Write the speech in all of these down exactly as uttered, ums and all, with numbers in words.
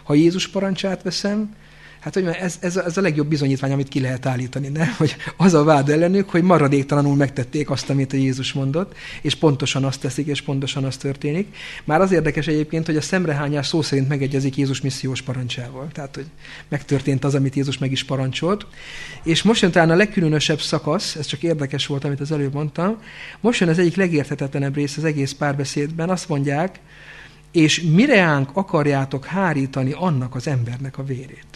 Ha Jézus parancsát veszem, hát hogy ez, ez, ez a legjobb bizonyítvány, amit ki lehet állítani, ne? Hogy az a vád ellenük, hogy maradéktalanul megtették azt, amit a Jézus mondott, és pontosan azt teszik, és pontosan az történik. Már az érdekes egyébként, hogy a szemrehányás szó szerint megegyezik Jézus missziós parancsával. Tehát, hogy megtörtént az, amit Jézus meg is parancsolt. És most jön talán a legkülönösebb szakasz, ez csak érdekes volt, amit az előbb mondtam, most jön az egyik legérthetetlenebb rész az egész párbeszédben, azt mondják, és mireánk akarjátok hárítani annak az embernek a vérét.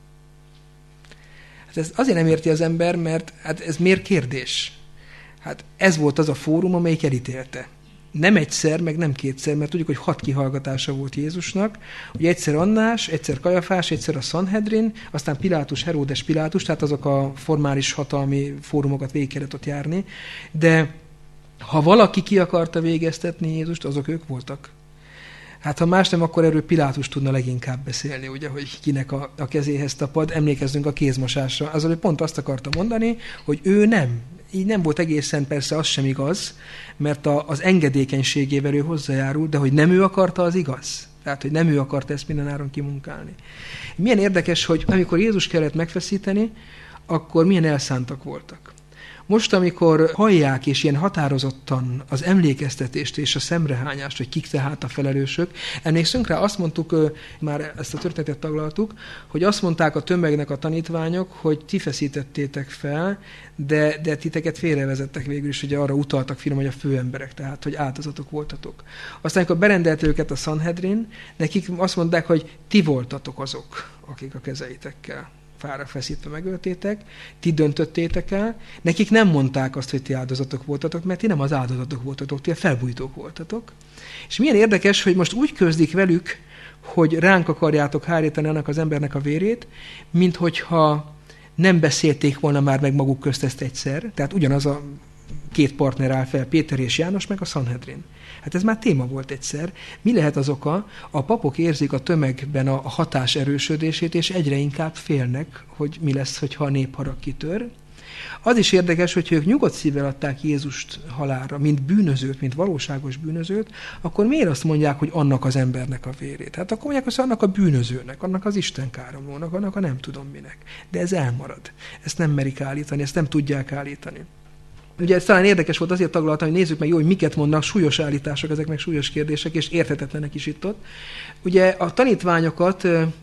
Hát ez azért nem érti az ember, mert hát ez miért kérdés? Hát ez volt az a fórum, amelyik elítélte. Nem egyszer, meg nem kétszer, mert tudjuk, hogy hat kihallgatása volt Jézusnak. Ugye egyszer Annás, egyszer Kajafás, egyszer a Sanhedrin, aztán Pilátus, Heródes Pilátus, tehát azok a formális hatalmi fórumokat végig kellett ott járni. De ha valaki ki akarta végeztetni Jézust, azok ők voltak. Hát ha más nem, akkor erről Pilátus tudna leginkább beszélni, ugye, hogy kinek a, a kezéhez tapad. Emlékezzünk a kézmosásra. Azzal, hogy pont azt akarta mondani, hogy ő nem. Így nem volt egészen, persze az sem igaz, mert a, az engedékenységével ő hozzájárul, de hogy nem ő akarta, az igaz. Tehát, hogy nem ő akarta ezt mindenáron kimunkálni. Milyen érdekes, hogy amikor Jézus kellett megfeszíteni, akkor milyen elszántak voltak. Most, amikor hallják és ilyen határozottan az emlékeztetést és a szemrehányást, hogy kik tehát a felelősök, emlékszünk rá, azt mondtuk, már ezt a történetet taglaltuk, hogy azt mondták a tömegnek a tanítványok, hogy ti feszítettétek fel, de, de titeket félrevezettek végül is, ugye arra utaltak finom, hogy a főemberek, tehát, hogy áldozatok voltatok. Aztán, amikor berendelt őket a Sanhedrin, nekik azt mondták, hogy ti voltatok azok, akik a kezeitekkel fára feszítve megöltétek, ti döntöttétek el, nekik nem mondták azt, hogy ti áldozatok voltatok, mert ti nem az áldozatok voltatok, ti a felbújtók voltatok. És milyen érdekes, hogy most úgy közlik velük, hogy ránk akarjátok hárítani annak az embernek a vérét, mint hogyha nem beszélték volna már meg maguk közt ezt egyszer, tehát ugyanaz a két partner áll fel, Péter és János, meg a Sanhedrin. Hát ez már téma volt egyszer. Mi lehet az oka? A papok érzik a tömegben a hatás erősödését, és egyre inkább félnek, hogy mi lesz, hogyha a népharag kitör. Az is érdekes, hogy ők nyugodt szívvel adták Jézust halálra, mint bűnözőt, mint valóságos bűnözőt, akkor miért azt mondják, hogy annak az embernek a vérét? Hát akkor mondják, hogy annak a bűnözőnek, annak az istenkáromlónak, annak a nem tudom minek. De ez elmarad. Ezt nem merik állítani, ezt nem tudják állítani. Ugye ez talán érdekes volt, azért taglaltam, hogy nézzük meg jó, hogy miket mondnak, súlyos állítások, ezek meg súlyos kérdések, és érthetetlenek is itt ott. Ugye a tanítványokat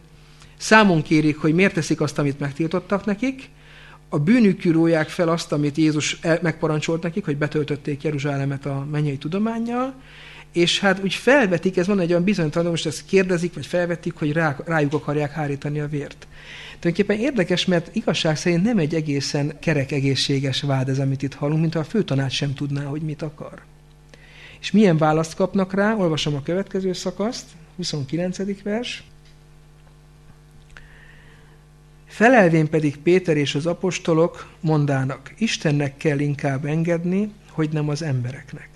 számon kérik, hogy miért teszik azt, amit megtiltottak nekik, a bűnükül róják fel azt, amit Jézus megparancsolt nekik, hogy betöltötték Jeruzsálemet a mennyei tudománnyal, és hát úgy felvetik, ez van egy olyan bizonytalan, most ezt kérdezik, vagy felvetik, hogy rá, rájuk akarják hárítani a vért. Tulajdonképpen érdekes, mert igazság szerint nem egy egészen kerek, egészséges vád ez, amit itt hallunk, mintha a főtanács sem tudná, hogy mit akar. És milyen választ kapnak rá? Olvasom a következő szakaszt, huszonkilencedik vers. Felelvén pedig Péter és az apostolok mondának, Istennek kell inkább engedni, hogy nem az embereknek.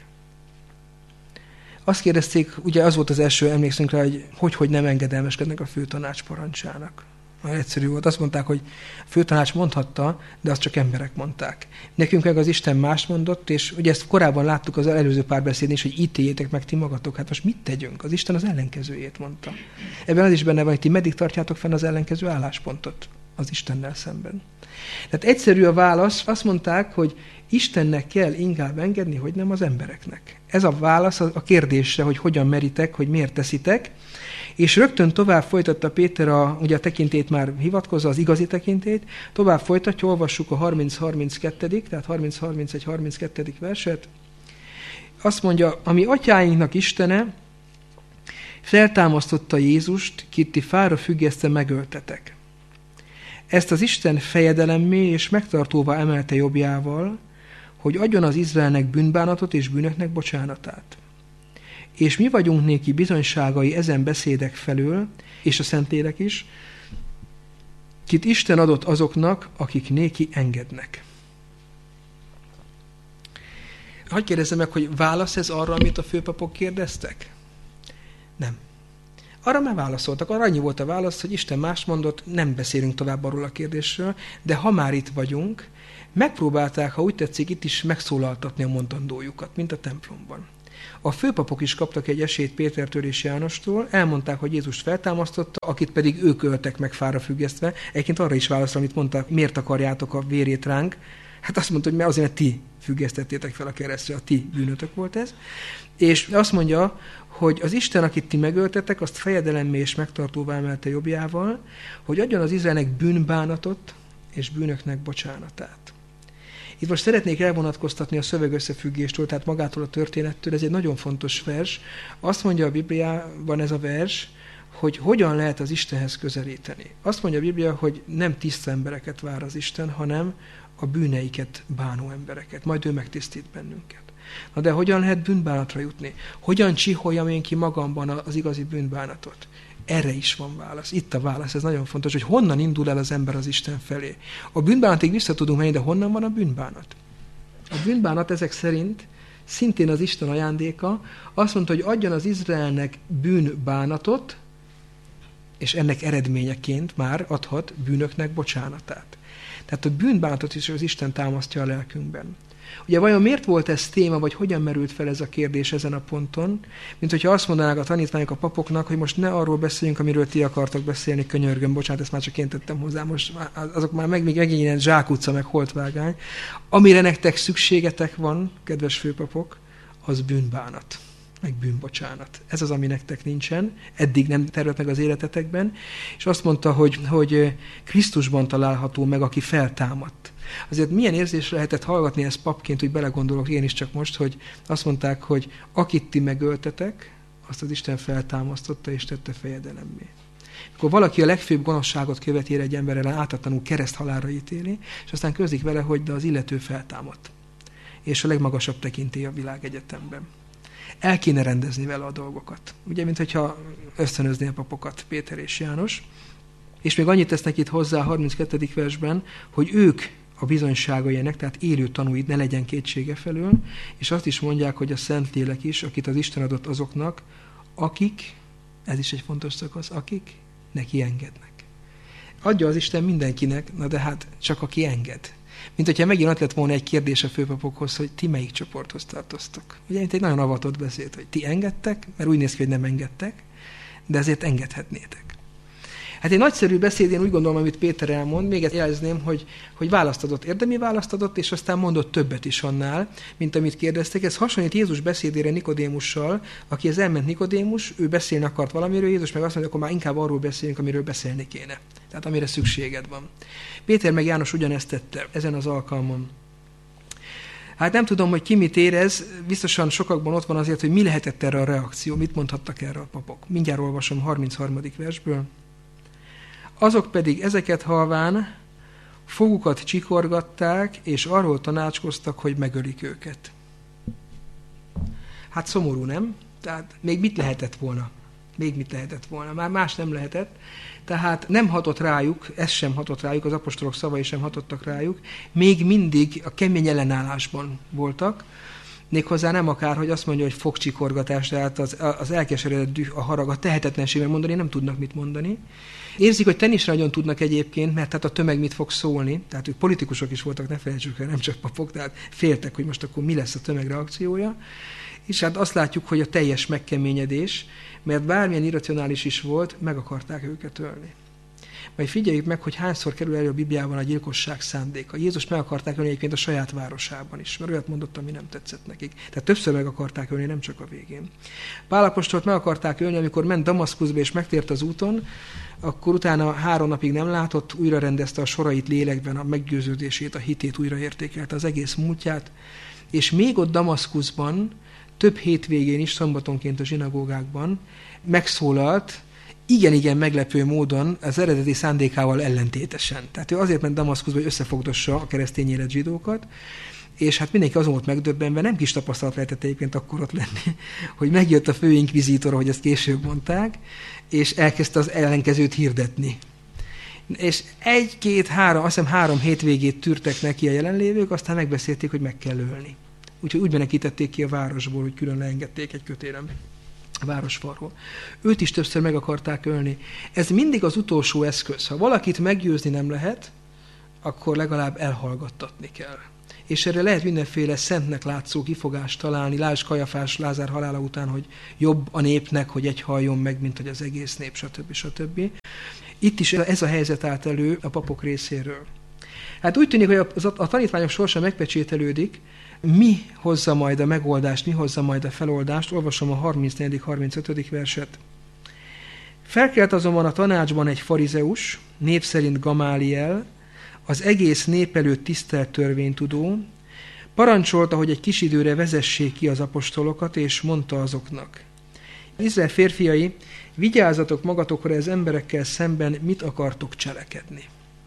Azt kérdezték, ugye az volt az első, emlékszünk rá, hogy hogy, hogy nem engedelmeskednek a főtanács parancsának. Már egyszerű volt. Azt mondták, hogy a főtanács mondhatta, de azt csak emberek mondták. Nekünk meg az Isten más mondott, és ugye ezt korábban láttuk az előző párbeszédnél is, hogy ítéljétek meg ti magatok. Hát most mit tegyünk? Az Isten az ellenkezőjét mondta. Ebben az is benne van, hogy ti meddig tartjátok fenn az ellenkező álláspontot az Istennel szemben. Tehát egyszerű a válasz, azt mondták, hogy Istennek kell inkább engedni, hogy nem az embereknek. Ez a válasz a kérdésre, hogy hogyan meritek, hogy miért teszitek, és rögtön tovább folytatta Péter, a, ugye a tekintélyt már hivatkozza, az igazi tekintélyt, tovább folytatja, olvassuk a harminc-harminckettő. tehát harminc-harmincegy-harminckettő. verset. Azt mondja, ami atyáinknak Istene feltámasztotta Jézust, kit ti fára függesztve megöltetek. Ezt az Isten fejedelemmé és megtartóvá emelte jobbjával, hogy adjon az Izraelnek bűnbánatot és bűnöknek bocsánatát. És mi vagyunk néki bizonyságai ezen beszédek felől, és a Szentlélek is, kit Isten adott azoknak, akik néki engednek. Hadd kérdezzem meg, hogy válasz ez arra, amit a főpapok kérdeztek? Nem. Arra már válaszoltak. Arra annyi volt a válasz, hogy Isten más mondott, nem beszélünk tovább arról a kérdésről, de ha már itt vagyunk, megpróbálták, ha úgy tetszik, itt is megszólaltatni a mondandójukat, mint a templomban. A főpapok is kaptak egy esélyt Pétertől és Jánostól, elmondták, hogy Jézust feltámasztotta, akit pedig ők öltek meg fára függesztve. Egyébként arra is válaszol, amit mondtak, miért akarjátok a vérét ránk? Hát azt mondta, hogy mert azért, mert ti függesztettétek fel a keresztre, a ti bűnötök volt ez. És azt mondja, hogy az Isten, akit ti megöltetek, azt fejedelemmé és megtartóvá emelte jobbjával, hogy adjon az Izraelnek bűnbánatot és bűnöknek bocsánatát. Itt most szeretnék elvonatkoztatni a szöveg összefüggéstől, tehát magától a történettől, ez egy nagyon fontos vers. Azt mondja a Bibliában ez a vers, hogy hogyan lehet az Istenhez közelíteni. Azt mondja a Biblia, hogy nem tiszta embereket vár az Isten, hanem a bűneiket bánó embereket. Majd ő megtisztít bennünket. Na de hogyan lehet bűnbánatra jutni? Hogyan csiholjam én ki magamban az igazi bűnbánatot? Erre is van válasz. Itt a válasz, ez nagyon fontos, hogy honnan indul el az ember az Isten felé. A bűnbánatig vissza tudunk menni, de honnan van a bűnbánat? A bűnbánat ezek szerint szintén az Isten ajándéka. Azt mondta, hogy adjon az Izraelnek bűnbánatot, és ennek eredményeként már adhat bűnöknek bocsánatát. Tehát a bűnbánatot is az Isten támasztja a lelkünkben. Ugye vajon miért volt ez téma, vagy hogyan merült fel ez a kérdés ezen a ponton? Mint hogyha azt mondanák a tanítványok a papoknak, hogy most ne arról beszéljünk, amiről ti akartak beszélni, könyörgöm, bocsánat, ezt már csak én tettem hozzá, most azok már meg, megint ilyen zsákutca, meg holtvágány. Amire nektek szükségetek van, kedves főpapok, az bűnbánat, meg bűnbocsánat. Ez az, ami nektek nincsen, eddig nem terült meg az életetekben, és azt mondta, hogy, hogy Krisztusban található meg, aki feltámadt. Azért milyen érzés lehetett hallgatni ezt papként, hogy belegondolok én is csak most, hogy azt mondták, hogy akit ti megöltetek, azt az Isten feltámasztotta és tette fejedelemmé. Akkor valaki a legfőbb gonoszságot követi egy ember ellen, ártatlanul kereszthalálra ítéli, és aztán közlik vele, hogy de az illető feltámadt. És a legmagasabb tekintély a világegyetemben. El kéne rendezni vele a dolgokat. Ugye, mint hogyha ösztönözné a papokat Péter és János. És még annyit tesznek itt hozzá a harminckettedik versben, hogy ők a bizonyságai ennek, tehát élő tanúid, ne legyen kétsége felől, és azt is mondják, hogy a Szentlélek is, akit az Isten adott azoknak, akik, ez is egy fontos szakasz, akik neki engednek. Adja az Isten mindenkinek, na de hát csak aki enged. Mint hogyha megint ott lett volna egy kérdés a főpapokhoz, hogy ti melyik csoporthoz tartoztok. Ugye, mint egy nagyon avatott beszéd, hogy ti engedtek, mert úgy néz ki, hogy nem engedtek, de azért engedhetnétek. Hát egy nagyszerű beszéd, én úgy gondolom, amit Péter elmond, még ezt jelezném, hogy, hogy választ adott, érdemi választ adott, és aztán mondott többet is annál, mint amit kérdeztek. Ez hasonlít Jézus beszédére Nikodémussal, aki az elment Nikodémus, ő beszélni akart valamiről, Jézus meg azt mondja, akkor már inkább arról beszélünk, amiről beszélni kéne. Tehát amire szükséged van. Péter meg János ugyanezt tette ezen az alkalmon. Hát nem tudom, hogy ki mit érez, biztosan sokakban ott van azért, hogy mi lehetett erre a reakció, mit mondhattak erre a papok. Mindjárt olvasom harmincharmadik versből. Azok pedig ezeket halván fogukat csikorgatták, és arról tanácskoztak, hogy megölik őket. Hát szomorú, nem? Tehát még mit lehetett volna? Még mit lehetett volna? Már más nem lehetett. Tehát nem hatott rájuk, ez sem hatott rájuk, az apostolok szavai sem hatottak rájuk. Még mindig a kemény ellenállásban voltak. Méghozzá nem akár, hogy azt mondja, hogy fogcsikorgatás, tehát az, az elkeseredett düh, a harag, a tehetetlenségben mondani, nem tudnak mit mondani. Érzik, hogy tenni is nagyon tudnak egyébként, mert tehát a tömeg mit fog szólni. Tehát ők politikusok is voltak, ne felejtsük el, nem csak papok, tehát féltek, hogy most akkor mi lesz a tömeg reakciója. És hát azt látjuk, hogy a teljes megkeményedés, mert bármilyen irracionális is volt, meg akarták őket ölni. Majd figyeljük meg, hogy hányszor kerül elő a Bibliában a gyilkosság szándéka. Jézus meg akarták ölni egyébként a saját városában is, mert olyat mondott, ami nem tetszett nekik. Tehát többször meg akarták ölni, nem csak a végén. Pál apostolt meg akarták ölni, amikor ment Damaszkuszba és megtért az úton, akkor utána három napig nem látott, újra rendezte a sorait lélekben, a meggyőződését, a hitét újra értékelte, az egész múltját, és még ott Damaszkuszban, több hétvégén is, szombatonként a zsinagógákban megszólalt, igen-igen meglepő módon az eredeti szándékával ellentétesen. Tehát ő azért ment Damaszkuszba, hogy összefogdossa a keresztény élet zsidókat, és hát mindenki azon volt megdöbbenve, nem kis tapasztalat lehetett egyébként akkor ott lenni, hogy megjött a főinkvizítor, ahogy ezt később mondták, és elkezdte az ellenkezőt hirdetni. És egy, két, három, azt hiszem három hétvégét tűrtek neki a jelenlévők, aztán megbeszélték, hogy meg kell ölni. Úgyhogy úgy menekítették ki a városból, hogy külön leengedték egy kötélem a városfalról. Őt is többször meg akarták ölni. Ez mindig az utolsó eszköz. Ha valakit meggyőzni nem lehet, akkor legalább elhallgattatni kell. és erre lehet mindenféle szentnek látszó kifogást találni, lásd Kajafás Lázár halála után, hogy jobb a népnek, hogy egy halljon meg, mint hogy az egész nép, stb. stb. Itt is ez a helyzet állt elő a papok részéről. Hát úgy tűnik, hogy a, a tanítványok sorsa megpecsételődik, mi hozza majd a megoldást, mi hozza majd a feloldást, olvasom a harmincnegyedik harmincötödik verset. Felkelt azonban a tanácsban egy farizeus, név szerint Gamáliel, az egész nép előtt tisztelt törvénytudó, parancsolta, hogy egy kis időre vezessék ki az apostolokat, és mondta azoknak. Izrael férfiai, vigyázzatok magatokra az emberekkel szemben, mit akartok cselekedni.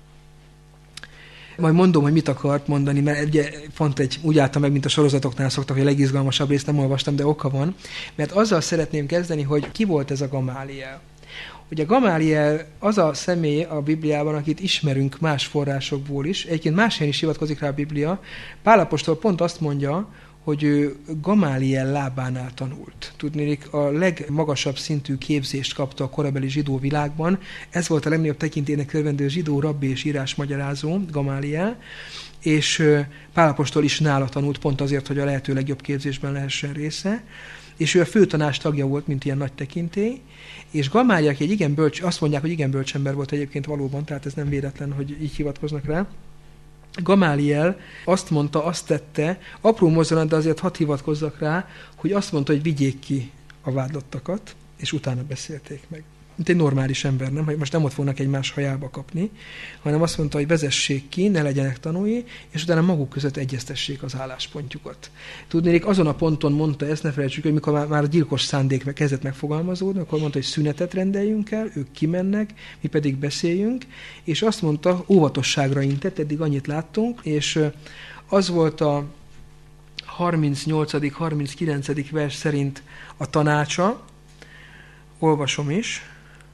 Majd mondom, hogy mit akart mondani, mert ugye pont egy, úgy álltam meg, mint a sorozatoknál szoktak, hogy a legizgalmasabb részt nem olvastam, de oka van. Mert azzal szeretném kezdeni, hogy ki volt ez a Gamáliel. Ugye Gamáliel az a személy a Bibliában, akit ismerünk más forrásokból is. Egyébként más helyen is hivatkozik rá a Biblia. Pál apostol pont azt mondja, hogy ő Gamáliel lábánál tanult. Tudnék, a legmagasabb szintű képzést kapta a korabeli zsidó világban. Ez volt a legnagyobb tekintélynek örvendő zsidó rabbi és írásmagyarázó, Gamáliel, és Pál apostol is nála tanult, pont azért, hogy a lehető legjobb képzésben lehessen része. És ő a főtanács tagja volt, mint ilyen nagy tekintély, és Gamáliel, aki egy igen bölcs, azt mondják, hogy igen bölcs ember volt egyébként valóban, tehát ez nem véletlen, hogy így hivatkoznak rá. Gamáliel azt mondta, azt tette, apró mozdulat, de azért hadd hivatkozzak rá, hogy azt mondta, hogy vigyék ki a vádlottakat, és utána beszélték meg. Mint egy normális ember, nem? Hogy most nem ott fognak egymás hajába kapni, hanem azt mondta, hogy vezessék ki, ne legyenek tanúi, és utána maguk között egyeztessék az álláspontjukat. Tudnék, azon a ponton mondta ezt, ne felejtsük, hogy mikor már, már a gyilkos szándék kezdett megfogalmazódni, akkor mondta, hogy szünetet rendeljünk el, ők kimennek, mi pedig beszéljünk, és azt mondta, óvatosságra intett, eddig annyit láttunk, és az volt a harmincnyolcadik harminckilencedik vers szerint a tanácsa, olvasom is,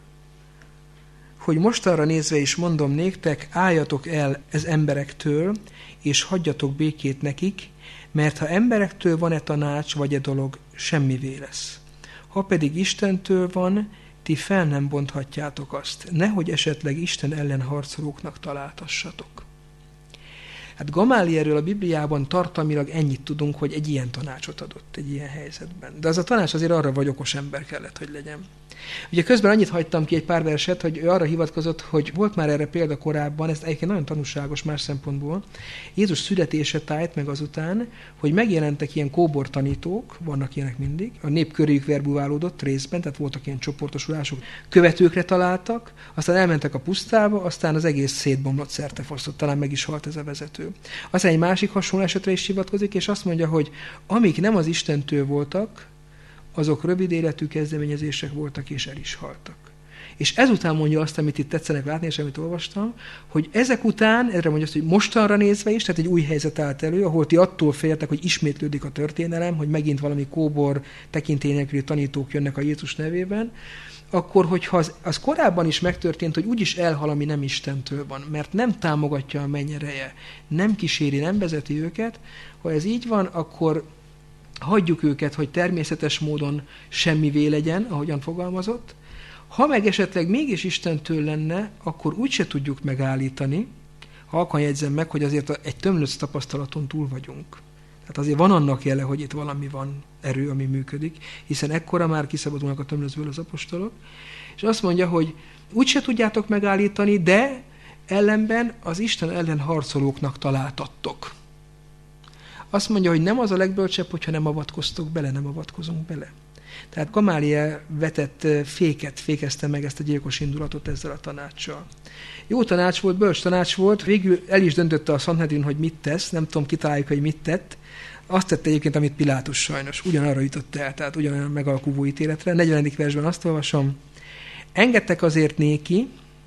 hogy mostanra nézve is mondom néktek, álljatok el ez emberektől, és hagyjatok békét nekik, mert ha emberektől van-e tanács, vagy e dolog, semmivé lesz. Ha pedig Istentől van, ti fel nem bonthatjátok azt, nehogy esetleg Isten ellen harcolóknak találtassatok. Hát Gamálielről a Bibliában tartalmilag ennyit tudunk, hogy egy ilyen tanácsot adott egy ilyen helyzetben. De az a tanács azért arra, vagy okos ember kellett, hogy legyen. Ugye közben annyit hagytam ki egy pár verset, hogy ő arra hivatkozott, hogy volt már erre példa korábban, ez egyébként nagyon tanúságos más szempontból. Jézus születése tájt meg azután, hogy megjelentek ilyen kóbortanítók, vannak ilyenek mindig, a nép köréjük verbuválódott részben, tehát voltak ilyen csoportosulások, követőkre találtak, aztán elmentek a pusztába, aztán az egész szétbomlott szertefosztott, talán meg is halt ez a vezető. Aztán egy másik hasonló esetre is hivatkozik, és azt mondja, hogy amik nem az Istentől voltak, azok rövid életű kezdeményezések voltak, és el is haltak. És ezután mondja azt, amit itt tetszenek látni, és amit olvastam, hogy ezek után, erre mondja azt, hogy mostanra nézve is, tehát egy új helyzet állt elő, ahol ti attól féltek, hogy ismétlődik a történelem, hogy megint valami kóbor tekintély nélküli tanítók jönnek a Jézus nevében, akkor, hogyha az, az korábban is megtörtént, hogy úgyis elhal, ami nem Istentől van, mert nem támogatja a mennyereje, nem kíséri, nem vezeti őket, ha ez így van, akkor hagyjuk őket, hogy természetes módon semmivé legyen, ahogyan fogalmazott. Ha meg esetleg mégis Istentől lenne, akkor úgyse tudjuk megállítani, halkan jegyzem meg, hogy azért egy tömlöc tapasztalaton túl vagyunk. Tehát azért van annak jele, hogy itt valami van, erő, ami működik, hiszen ekkora már kiszabadulnak a tömlöcből az apostolok, és azt mondja, hogy úgyse tudjátok megállítani, de ellenben az Isten ellen harcolóknak találtattok. Azt mondja, hogy nem az a legbölcsebb, hogyha nem avatkoztok bele, nem avatkozunk bele. Tehát Gamáliel vetett féket, fékezte meg ezt a gyilkos indulatot ezzel a tanácssal. Jó tanács volt, bölcs tanács volt, végül el is döntötte a Sanhedrin, hogy mit tesz, nem tudom, kitaláljuk, hogy mit tett. Azt tette egyébként, amit Pilátus sajnos, ugyanarra jutott el, tehát ugyanolyan megalkuvó ítéletre. negyvenedik versben azt olvasom, engedtek azért néki,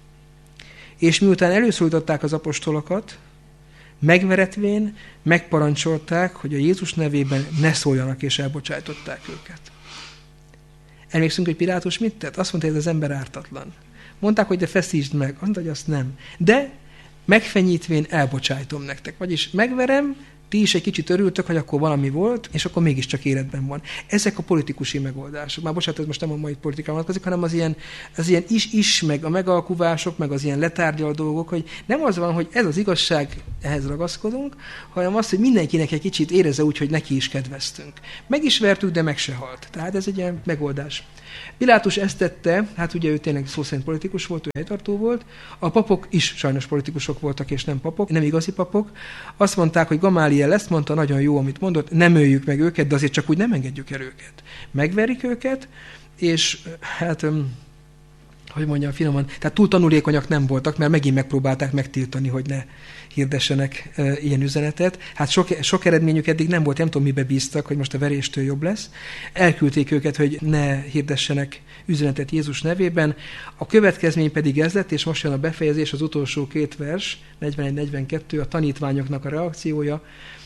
és miután előszólították az apostolokat, megveretvén megparancsolták, hogy a Jézus nevében ne szóljanak, és elbocsájtották őket. Emlékszünk, hogy Pilátus mit tett? Azt mondta, hogy ez az ember ártatlan. Mondták, hogy de feszítsd meg. Azt mondta, hogy azt nem. De megfenyítvén elbocsájtom nektek. Vagyis megverem, ti is egy kicsit örültök, hogy akkor valami volt, és akkor mégiscsak életben van. Ezek a politikusi megoldások. Már bocsánat, ez most nem a mai politikában vonatkozik, hanem az ilyen, az ilyen is-is, meg a megalkuvások, meg az ilyen letárgyaló dolgok, hogy nem az van, hogy ez az igazság, ehhez ragaszkodunk, hanem azt, hogy mindenkinek egy kicsit érezze úgy, hogy neki is kedveztünk. Meg is vertük, de meg se halt. Tehát ez egy ilyen megoldás. Pilátus ezt tette, hát ugye ő tényleg szó szerint politikus volt, ő helytartó volt. A papok is sajnos politikusok voltak, és nem papok, nem igazi papok. Azt mondták, hogy Gamáliel ezt mondta, nagyon jó, amit mondott, nem öljük meg őket, de azért csak úgy nem engedjük el őket. Megverik őket, és hát... hogy mondjam finoman, tehát túl tanulékonyak nem voltak, mert megint megpróbálták megtiltani, hogy ne hirdessenek e, ilyen üzenetet. Hát sok, sok eredményük eddig nem volt, nem tudom, mibe bíztak, hogy most a veréstől jobb lesz. Elküldték őket, hogy ne hirdessenek üzenetet Jézus nevében. A következmény pedig ez lett, és most jön a befejezés, az utolsó két vers, negyvenegy negyvenkettő, a tanítványoknak a reakciója.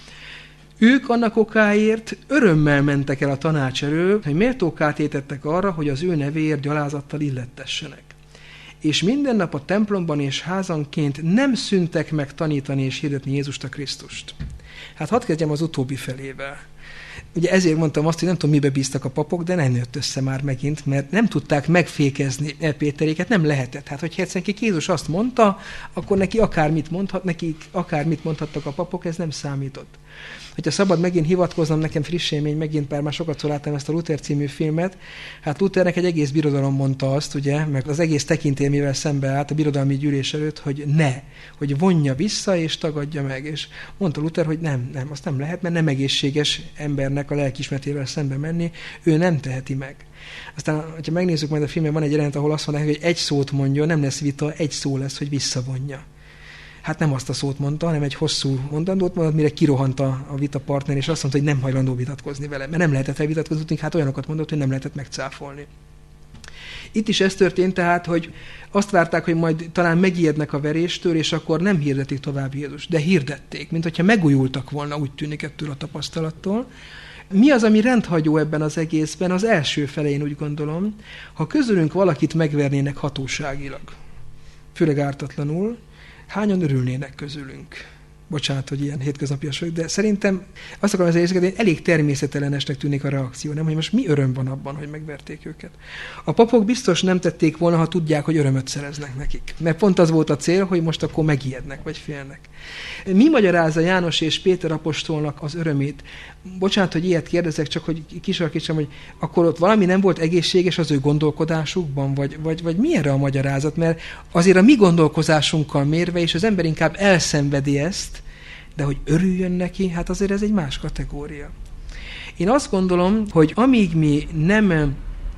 Ők annak okáért örömmel mentek el a tanács elől, hogy méltókká tétettek arra, hogy az ő nevéért gyalázattal illettessenek. És minden nap a templomban és házanként nem szüntek meg tanítani és hirdetni Jézust a Krisztust. Hát hadd kezdjem az utóbbi felével. Ugye ezért mondtam azt, hogy nem tudom, mibe bíztak a papok, de nem jött össze már megint, mert nem tudták megfékezni Péteréket, nem lehetett. Hát, hogyha egyszerűen Jézus azt mondta, akkor neki akármit mondhat, neki akármit mondhattak a papok, ez nem számított. Hogyha szabad megint hivatkoznom, nekem friss élmény, megint pár már sokat láttam ezt a Luther című filmet, hát Luthernek egy egész birodalom mondta azt, ugye, meg az egész tekintély, mivel szembe állt a birodalmi gyűlés előtt, hogy ne, hogy vonja vissza és tagadja meg. És mondta Luther, hogy nem, nem, azt nem lehet, mert nem egészséges embernek a lelkiismeretével szembe menni, ő nem teheti meg. Aztán, hogyha megnézzük majd a filmben, van egy jelenet, ahol azt mondják, hogy egy szót mondja, nem lesz vita, egy szó lesz, hogy visszavonja. Hát nem azt a szót mondta, hanem egy hosszú mondandót mondott, mire kirohant a, a vita partner, és azt mondta, hogy nem hajlandó vitatkozni vele, mert nem lehetett elvitatkozni, hát olyanokat mondott, hogy nem lehetett megcáfolni. Itt is ez történt tehát, hogy azt várták, hogy majd talán megijednek a veréstől, és akkor nem hirdetik tovább Jézus, de hirdették, mint hogyha megújultak volna, úgy tűnik ettől a tapasztalattól. Mi az, ami rendhagyó ebben az egészben? Az első felén úgy gondolom, ha közülünk valakit megvernének hatóságilag, főleg ártatlanul, hányan örülnének közülünk? Bocsánat, hogy ilyen hétköznapias vagyok, de szerintem azt akarom ezzel érzékelni, hogy elég természetellenesnek tűnik a reakció, nem? Hogy most mi öröm van abban, hogy megverték őket. A papok biztos nem tették volna, ha tudják, hogy örömöt szereznek nekik. Mert pont az volt a cél, hogy most akkor megijednek, vagy félnek. Mi magyarázza János és Péter apostolnak az örömét? Bocsánat, hogy ilyet kérdezek, csak hogy kisarkítsam, hogy akkor ott valami nem volt egészséges az ő gondolkodásukban, vagy, vagy, vagy mi erre a magyarázat? Mert azért a mi gondolkozásunkkal mérve, és az ember inkább elszenvedi ezt, de hogy örüljön neki, hát azért ez egy más kategória. Én azt gondolom, hogy amíg mi nem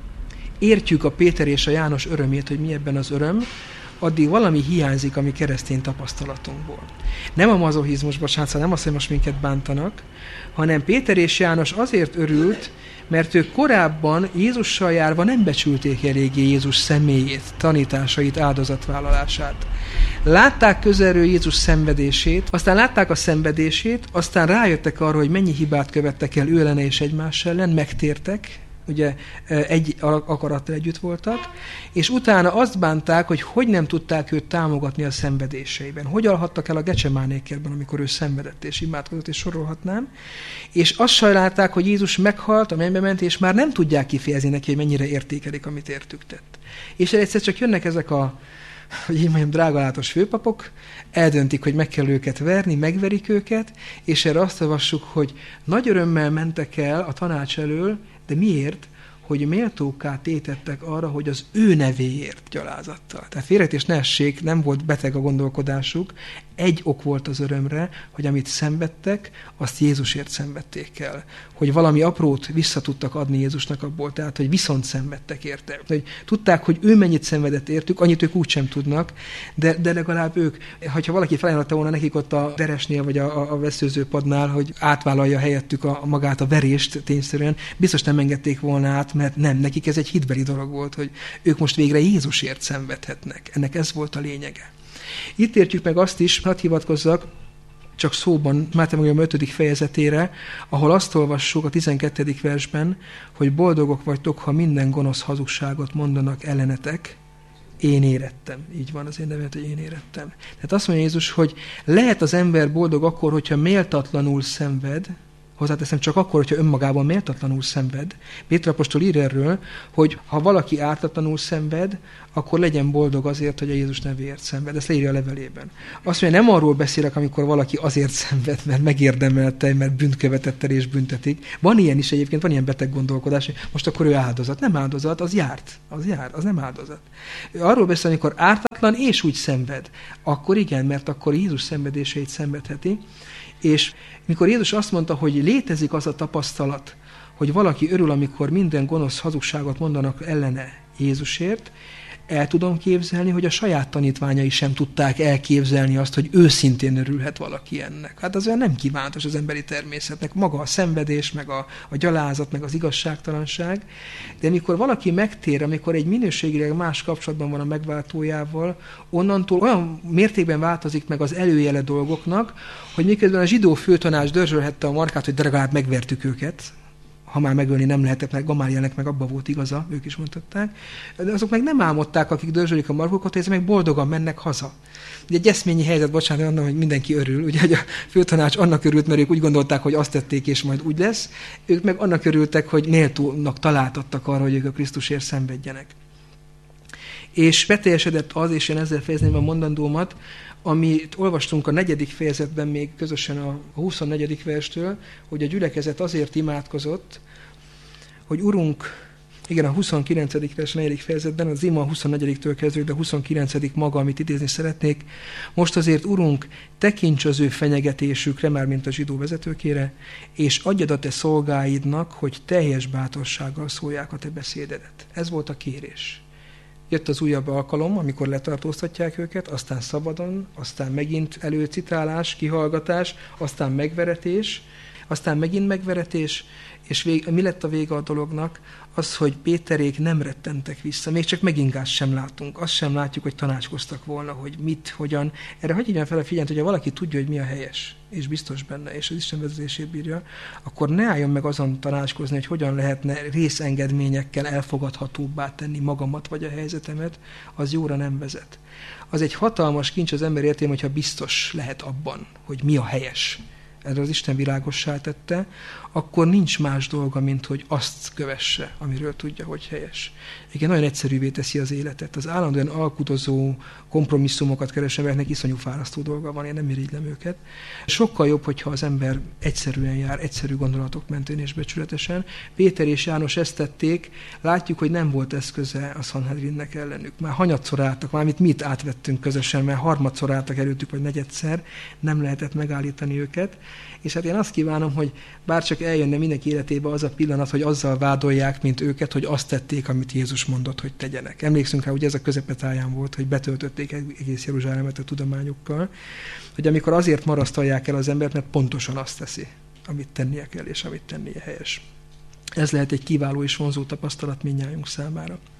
értjük a Péter és a János örömét, hogy mi ebben az öröm, addig valami hiányzik a mi keresztény tapasztalatunkból. Nem a mazochizmus, bocsánat, nem azt, hogy most minket bántanak, hanem Péter és János azért örült, mert ők korábban Jézussal járva nem becsülték eléggé Jézus személyét, tanításait, áldozatvállalását. Látták közelről Jézus szenvedését, aztán látták a szenvedését, aztán rájöttek arra, hogy mennyi hibát követtek el ő ellene és egymás ellen, megtértek, ugye egy akarattal együtt voltak, és utána azt bánták, hogy hogy nem tudták őt támogatni a szenvedéseiben. Hogy alhattak el a Gecsemáné-kertben, amikor ő szenvedett és imádkozott, és sorolhatnám. És azt sajnálták, hogy Jézus meghalt, a mennybe ment, és már nem tudják kifejezni neki, hogy mennyire értékelik, amit értük tett. És egyszer csak jönnek ezek a, hogy így mondjam, drágalátos főpapok, eldöntik, hogy meg kell őket verni, megverik őket, és erre azt olvassuk, hogy nagy örömmel mentek el a tanács elől, de miért? Hogy méltókká tétettek arra, hogy az ő nevéért gyalázattal. Tehát félreértés ne essék, nem volt beteg a gondolkodásuk, egy ok volt az örömre, hogy amit szenvedtek, azt Jézusért szenvedték el. Hogy valami aprót vissza tudtak adni Jézusnak abból, tehát hogy viszont szenvedtek érte. Hogy tudták, hogy ő mennyit szenvedett értük, annyit ők úgysem tudnak, de, de legalább ők, ha valaki felajánlotta volna nekik ott a veresnél, vagy a, a veszőzőpadnál, hogy átvállalja helyettük a, a magát a verést tényszerűen, biztos nem engedték volna át, mert nem, nekik ez egy hitbeli dolog volt, hogy ők most végre Jézusért szenvedhetnek. Ennek ez volt a lényege. Itt értjük meg azt is, hadd hivatkozzak, csak szóban, Máté Evangélium ötödik fejezetére, ahol azt olvassuk a tizenkettedik versben, hogy boldogok vagytok, ha minden gonosz hazugságot mondanak ellenetek, én érettem. Így van az én nevet, hogy én érettem. Tehát azt mondja Jézus, hogy lehet az ember boldog akkor, hogyha méltatlanul szenved Hozzáteszem, csak akkor, hogyha önmagában méltatlanul szenved. Péter apostol ír erről, hogy ha valaki ártatlanul szenved, akkor legyen boldog azért, hogy a Jézus nevéért szenved. Ezt leírja a levelében. Azt mondja, nem arról beszélek, amikor valaki azért szenved, mert megérdemelte, mert bűnt követett el és büntetik. Van ilyen is egyébként, van ilyen beteg gondolkodás, hogy most akkor ő áldozat. Nem áldozat, az járt. Az jár, az nem áldozat. Arról beszél, amikor ártatlan és úgy szenved, akkor igen, mert akkor Jézus szenvedéseit szenvedheti. És mikor Jézus azt mondta, hogy létezik az a tapasztalat, hogy valaki örül, amikor minden gonosz hazugságot mondanak ellene Jézusért, el tudom képzelni, hogy a saját tanítványai sem tudták elképzelni azt, hogy őszintén örülhet valaki ennek. Hát az olyan nem kívántos az emberi természetnek. Maga a szenvedés, meg a, a gyalázat, meg az igazságtalanság. De mikor valaki megtér, amikor egy minőségileg más kapcsolatban van a megváltójával, onnantól olyan mértékben változik meg az előjele dolgoknak, hogy miközben a zsidó főtanács dörzsölhette a markát, hogy de legalább megvertük őket, ha már megölni nem lehetett, meg Gamálielnek meg abba volt igaza, ők is mondhatták, de azok meg nem álmodták, akik dörzsölik a markokat, hogy ezek meg boldogan mennek haza. Ugye egy eszményi helyzet, bocsánat, annak, hogy mindenki örül. Ugye hogy a főtanács annak örült, mert ők úgy gondolták, hogy azt tették, és majd úgy lesz. Ők meg annak örültek, hogy méltónak találtattak arra, hogy ők a Krisztusért szenvedjenek. És beteljesedett az, és én ezzel fejezném a mondandómat, amit olvastunk a negyedik fejezetben még közösen a huszonnegyedik verstől, hogy a gyülekezet azért imádkozott, hogy Urunk, igen, a huszonkilencedik vers negyedik fejezetben, az ima a huszonnegyediktől kezdődik, de a huszonkilencedik maga, amit idézni szeretnék. Most azért, Urunk, tekints az ő fenyegetésükre, már mint a zsidó vezetőkére, és adjad a te szolgáidnak, hogy teljes bátorsággal szólják a te beszédedet. Ez volt a kérés. Jött az újabb alkalom, amikor letartóztatják őket, aztán szabadon, aztán megint előcitálás, kihallgatás, aztán megveretés, aztán megint megveretés, és vég, mi lett a vége a dolognak? Az, hogy Péterék nem rettentek vissza. Még csak megingást sem látunk. Azt sem látjuk, hogy tanácskoztak volna, hogy mit, hogyan. Erre hagyj igyen fel a figyelmet, hogyha valaki tudja, hogy mi a helyes, és biztos benne, és az Isten vezetését bírja, akkor ne álljon meg azon tanácskozni, hogy hogyan lehetne részengedményekkel elfogadhatóbbá tenni magamat vagy a helyzetemet, az jóra nem vezet. Az egy hatalmas kincs az ember értében, hogyha biztos lehet abban, hogy mi a helyes. Erre az Isten világossá tette, akkor nincs más dolga, mint hogy azt kövesse, amiről tudja, hogy helyes. Igen, nagyon egyszerűvé teszi az életet. Az állandóan alkudozó kompromisszumokat kereső embereknek iszonyú fárasztó dolga van, én nem irigylem őket. Sokkal jobb, hogyha az ember egyszerűen jár, egyszerű gondolatok mentén és becsületesen. Péter és János ezt tették, látjuk, hogy nem volt eszköze a Sanhedrinnek ellenük. Már hanyatszor álltak, valamit mit átvettünk közösen, mert harmadszor álltak előttük, vagy negyedszer, nem lehetett megállítani őket. És hát én azt kívánom, hogy bárcsak eljönne mindenki életébe az a pillanat, hogy azzal vádolják, mint őket, hogy azt tették, amit Jézus mondott, hogy tegyenek. Emlékszünk rá, hogy ez a közepetáján volt, hogy betöltötték egész Jeruzsálemet a tudományukkal, hogy amikor azért marasztalják el az embert, mert pontosan azt teszi, amit tennie kell, és amit tennie helyes. Ez lehet egy kiváló és vonzó tapasztalat mindnyájunk számára.